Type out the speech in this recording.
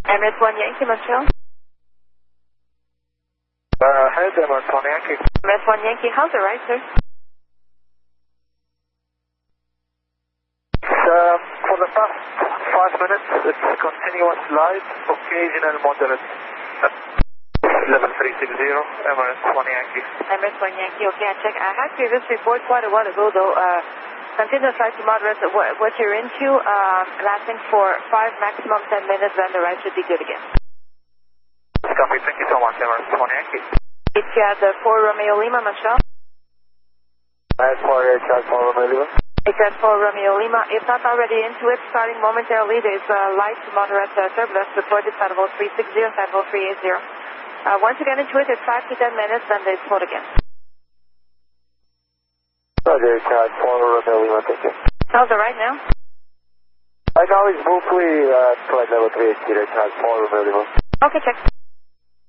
Emirates 1 Yankee, Montreal. Head Emirates 1 Yankee. Emirates 1 Yankee, how's the right, sir? For the past 5 minutes, it's continuous light, occasional moderate. Level 360, Emirates 1 Yankee. Emirates 1 Yankee, okay, I check. I had previous report quite a while ago, though. Continuous light to moderate, what you're into, lasting for 5, maximum 10 minutes, then the right should be good again. Copy, thank you so much, Emirates 1 Yankee. It's the 4 Romeo Lima, Montreal. Nice for Charles 4 Romeo Lima. It's 4 Romeo Lima. If not already into it, starting momentarily, there's light to moderate turbulence reported at level 360, at level 380. Once you get into it, it's 5 to 10 minutes, then they float again. Roger, Charles 4 Romeo Lima, thank you. How's the right now? Right now it's mostly flight level 380, Charles 4 Romeo Lima. Okay, check.